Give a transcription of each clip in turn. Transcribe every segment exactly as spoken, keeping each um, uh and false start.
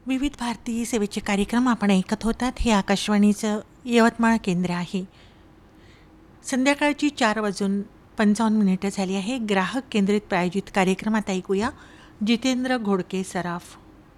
विविध भारती सेवेचे कार्यक्रम आपण ऐकत होतात. हे आकाशवाणीचं यवतमाळ केंद्र आहे. संध्याकाळची चार वाजून पंचावन्न मिनिटं झाली आहे. ग्राहक केंद्रित प्रायोजित कार्यक्रमात ऐकूया जितेंद्र घोडके सराफ.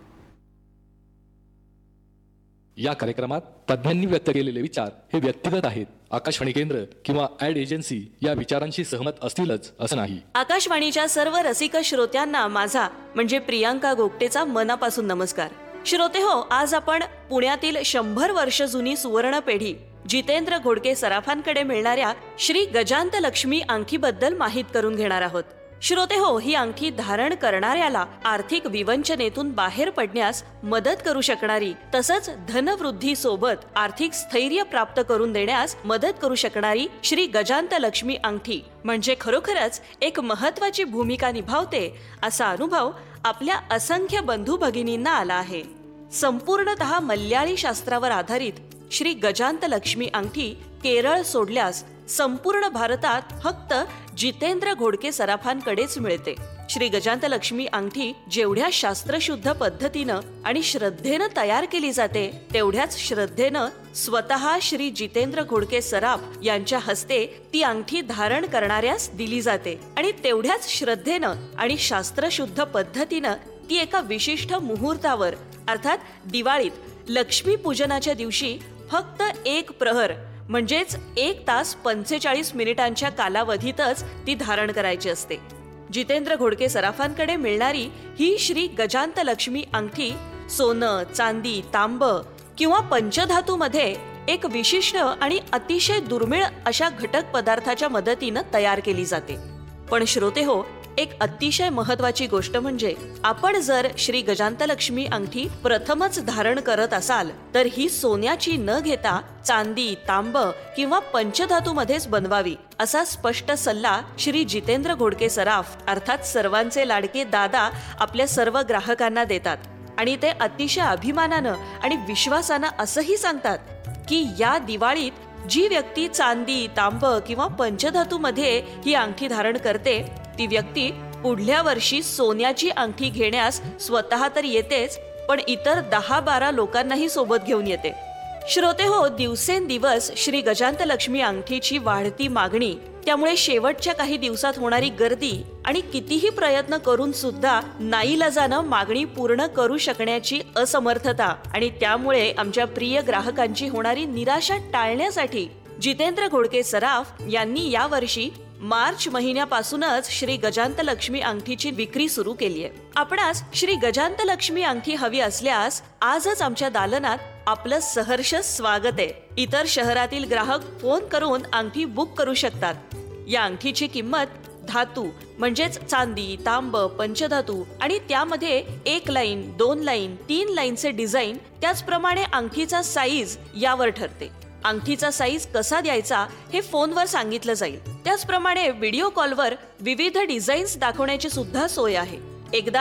या कार्यक्रमात तज्ज्ञांनी व्यक्त केलेले विचार हे व्यक्तिगत आहेत. आकाशवाणी केंद्र किंवा ॲड एजन्सी या विचारांशी सहमत असतीलच असं नाही. आकाशवाणीच्या सर्व रसिक श्रोत्यांना माझा म्हणजे प्रियांका गोगटेचा मनापासून नमस्कार. श्रोते हो, आज आपण पुण्यातील शंभर वर्ष जुनी सुवर्ण पेढी जितेंद्र घोडके सराफांकडे मिळणाऱ्या श्री गजांत लक्ष्मी अंगठीबद्दल माहित करून घेणार आहोत. श्रोते हो, ही अंगठी धारण करणाऱ्याला आर्थिक विवंचनेतून बाहेर पडण्यास मदत करू शकणारी, तसंच धनवृद्धी सोबत आर्थिक स्थैर्य प्राप्त करून देण्यास मदत करू शकणारी श्री गजांत लक्ष्मी अंगठी म्हणजे खरोखरच एक महत्वाची भूमिका निभावते असा अनुभव आपल्या असंख्य बंधू भगिनींना आला आहे. संपूर्णतः मल्याळी शास्त्रावर आधारित श्री गजांत लक्ष्मी अंगठी केरळ सोडल्यास संपूर्ण भारतात फक्त जितेंद्र घोडके सराफांकडेच मिळते. श्री गजांत लक्ष्मी अंगठी जेवढ्या शास्त्रशुद्ध पद्धतीनं आणि श्रद्धेनं तयार केली जाते, तेवढ्याच श्रद्धेनं स्वतः श्री जितेंद्र घोडके सराफ यांच्या हस्ते ती अंगठी धारण करणाऱ्यास दिली जाते आणि तेवढ्याच श्रद्धेनं आणि शास्त्रशुद्ध पद्धतीनं ती एका विशिष्ट मुहूर्तावर अर्थात दिवाळीत लक्ष्मी पूजनाच्या दिवशी फक्त एक प्रहर म्हणजेच एक तास पंचेचाळीस मिनिटांच्या कालावधीतच ती धारण करायची असते. जितेंद्र घोडके सराफांकडे मिळणारी ही श्री गजांत लक्ष्मी अंगठी सोनं, चांदी, तांब किंवा पंचधातूमध्ये एक विशिष्ट आणि अतिशय दुर्मिळ अशा घटक पदार्थाच्या मदतीनं तयार केली जाते. पण श्रोते हो, एक अतिशय महत्वाची गोष्ट म्हणजे आपण जर श्री गजांत लक्ष्मी अंगठी प्रथमच धारण करत असाल तर ही सोन्याची न घेता चांदी, तांब किंवा पंचधातूमध्येच बनवावी असा स्पष्ट सल्ला श्री जितेंद्र घोडके सराफ अर्थात सर्वांचे लाडके दादा आपल्या सर्व ग्राहकांना देतात. आणि ते अतिशय अभिमानानं आणि विश्वासानं असंही सांगतात की या दिवाळीत जी व्यक्ती चांदी, तांब किंवा पंचधातूमध्ये ही अंगठी धारण करते ती व्यक्ती पुढल्या वर्षी सोन्याची अंगठी घेण्यास स्वतः तर येतेच, पण इतर दहा बारा लोकांनाही सोबत घेऊन येते. श्रोते हो, दिवसेंदिवस श्री गजांत लक्ष्मी अंगठीची वाढती मागणी, त्यामुळे शेवटच्या काही दिवसात होणारी गर्दी आणि कितीही प्रयत्न करून सुद्धा नाईलाजानं मागणी पूर्ण करू शकण्याची असमर्थता आणि त्यामुळे आमच्या प्रिय ग्राहकांची होणारी निराशा टाळण्यासाठी जितेंद्र घोडके सराफ यांनी यावर्षी मार्च महिन्यापासूनच श्री गजांत लक्ष्मी अंगठीची विक्री सुरू केली आहे. आपणास श्री गजांत लक्ष्मी अंगठी हवी असल्यास आजच आमच्या दालनात आपलं सहर्ष स्वागत आहे. इतर शहरातील ग्राहक फोन करून अंगठी बुक करू शकतात. या अंगठीची किंमत धातू म्हणजेच चांदी, तांब, पंचधातू आणि त्यामध्ये एक लाईन, दोन लाईन, तीन लाईनचे डिझाईन, त्याचप्रमाणे अंगठीचा साईज यावर ठरते. अंगठीचा साईज कसा द्यायचा हे फोनवर सांगितलं जाईल. त्याचप्रमाणे व्हिडिओ कॉलवर विविध डिझाईन्स दाखवण्याची सुद्धा सोय आहे. एकदा